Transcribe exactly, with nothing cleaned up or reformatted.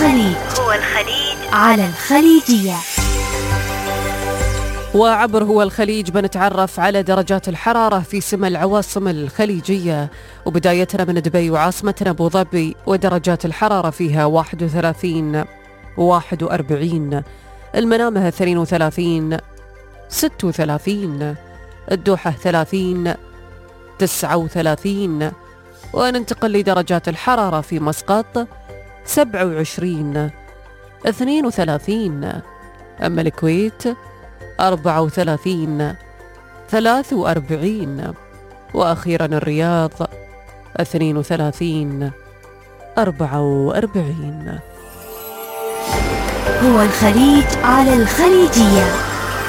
الخليج هو الخليج على الخليجية. وعبر هو الخليج بنتعرف على درجات الحرارة في سما العواصم الخليجية، وبدايتنا من دبي وعاصمتنا أبو ظبي، ودرجات الحرارة فيها واحد وثلاثين واحد وأربعين، المنامة اثنين وثلاثين ستة وثلاثين، الدوحة ثلاثين تسعة وثلاثين، وننتقل لدرجات الحرارة في مسقط سبعة وعشرين اثنين وثلاثين، أما الكويت أربعة وثلاثين ثلاثة وأربعين، وأخيرا الرياض اثنين وثلاثين أربعة وأربعين. هو الخليج على الخليجية.